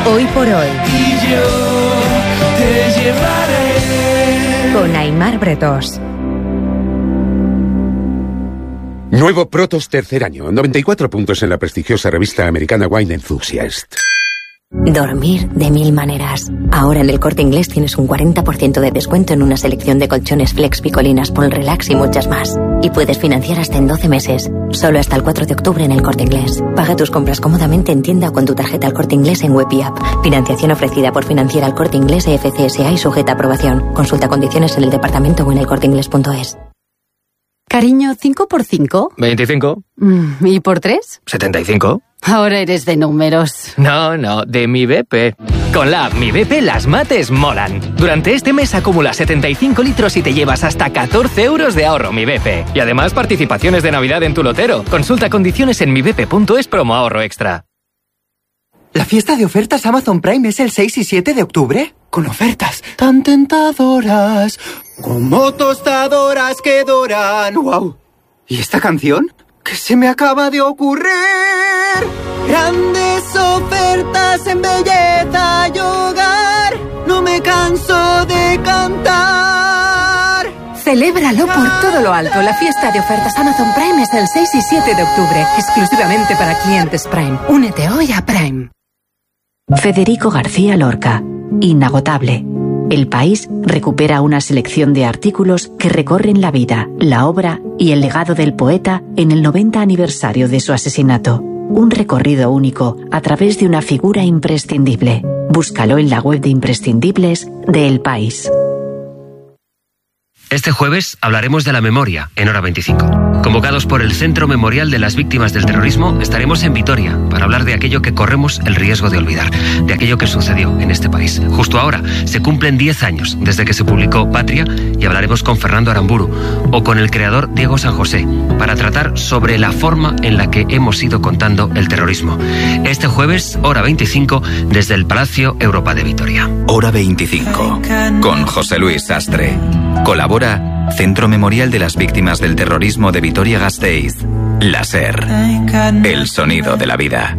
Hoy por hoy. Y yo te llevaré. Con Aimar Bretós. Nuevo Protos tercer año. 94 puntos en la prestigiosa revista americana Wine Enthusiast. Dormir de 1000 maneras. Ahora en el Corte Inglés tienes un 40% de descuento en una selección de colchones Flex, Picolinas, Pol Relax y muchas más. Y puedes financiar hasta en 12 meses. Solo hasta el 4 de octubre en el Corte Inglés. Paga tus compras cómodamente en tienda o con tu tarjeta El Corte Inglés en web y app. Financiación ofrecida por Financiera El Corte Inglés FCSA y sujeta a aprobación. Consulta condiciones en el departamento o en elcorteinglés.es. Cariño, ¿5 por 5? 25. ¿Y por 3? 75. Ahora eres de números. No, de Mi BP. Con la app Mi BP las mates molan. Durante este mes acumula 75 litros y te llevas hasta 14 euros de ahorro Mi BP. Y además participaciones de Navidad en tu lotero. Consulta condiciones en mibp.es promo ahorro extra. ¿La fiesta de ofertas Amazon Prime es el 6 y 7 de octubre? Con ofertas tan tentadoras, como tostadoras que doran. ¡Wow! ¿Y esta canción? ¿Qué se me acaba de ocurrir? Grandes ofertas en belleza y hogar. No me canso de cantar. Celébralo por todo lo alto. La fiesta de ofertas Amazon Prime es el 6 y 7 de octubre. Exclusivamente para clientes Prime. Únete hoy a Prime. Federico García Lorca. Inagotable. El País recupera una selección de artículos que recorren la vida, la obra y el legado del poeta en el 90 aniversario de su asesinato. Un recorrido único a través de una figura imprescindible. Búscalo en la web de imprescindibles de El País. Este jueves hablaremos de la memoria en Hora 25. Convocados por el Centro Memorial de las Víctimas del Terrorismo, estaremos en Vitoria para hablar de aquello que corremos el riesgo de olvidar, de aquello que sucedió en este país. Justo ahora se cumplen 10 años desde que se publicó Patria y hablaremos con Fernando Aramburu o con el creador Diego San José para tratar sobre la forma en la que hemos ido contando el terrorismo. Este jueves, Hora 25, desde el Palacio Europa de Vitoria. Hora 25, con José Luis Sastre. Colabora Centro Memorial de las Víctimas del Terrorismo de Vitoria-Gasteiz. La SER. El sonido de la vida.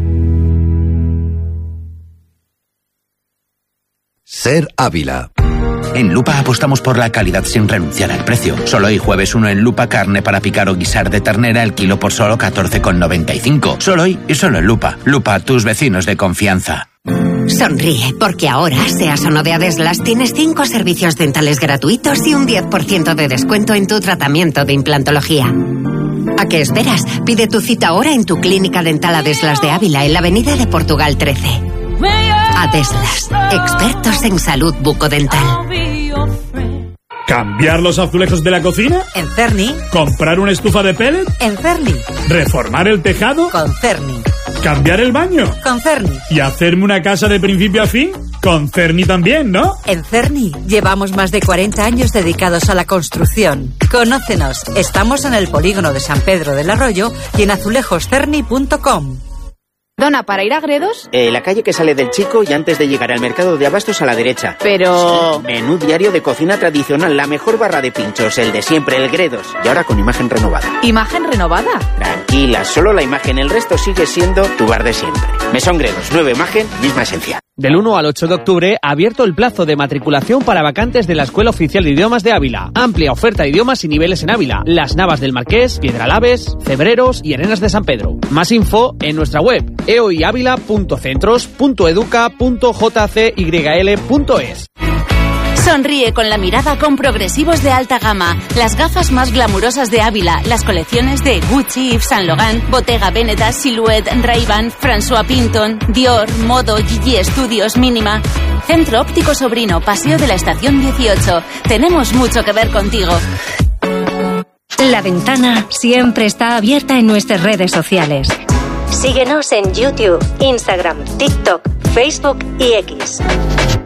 SER Ávila. En Lupa apostamos por la calidad sin renunciar al precio. Solo hoy jueves 1 en Lupa carne para picar o guisar de ternera el kilo por solo 14,95. Solo hoy y solo en Lupa. Lupa, tus vecinos de confianza. Sonríe, porque ahora, seas o no de Adeslas, tienes 5 servicios dentales gratuitos y un 10% de descuento en tu tratamiento de implantología. ¿A qué esperas? Pide tu cita ahora en tu clínica dental Adeslas de Ávila, en la avenida de Portugal 13. Adeslas, expertos en salud bucodental. ¿Cambiar los azulejos de la cocina? En Cerny. ¿Comprar una estufa de pellet? En Cerny. ¿Reformar el tejado? Con Cerny. ¿Cambiar el baño? Con Cerny. ¿Y hacerme una casa de principio a fin? Con Cerny también, ¿no? En Cerny llevamos más de 40 años dedicados a la construcción. Conócenos. Estamos en el polígono de San Pedro del Arroyo y en azulejoscerny.com. Dona, ¿para ir a Gredos? La calle que sale del Chico y antes de llegar al mercado de abastos a la derecha. Pero... Sí, menú diario de cocina tradicional, la mejor barra de pinchos, el de siempre, el Gredos. Y ahora con imagen renovada. ¿Imagen renovada? Tranquila, solo la imagen, el resto sigue siendo tu bar de siempre. Mesón Gredos, nueva imagen, misma esencia. Del 1 al 8 de octubre, abierto el plazo de matriculación para vacantes de la Escuela Oficial de Idiomas de Ávila. Amplia oferta de idiomas y niveles en Ávila. Las Navas del Marqués, Piedralaves, Cebreros y Arenas de San Pedro. Más info en nuestra web eoyavila.centros.educa.jcyl.es. Sonríe con la mirada con progresivos de alta gama. Las gafas más glamurosas de Ávila. Las colecciones de Gucci, Yves Saint Laurent, Bottega Veneta, Silhouette, Ray-Ban, François Pinton, Dior, Modo, Gigi Studios, Mínima. Centro Óptico Sobrino, Paseo de la Estación 18. Tenemos mucho que ver contigo. La ventana siempre está abierta en nuestras redes sociales. Síguenos en YouTube, Instagram, TikTok, Facebook y X.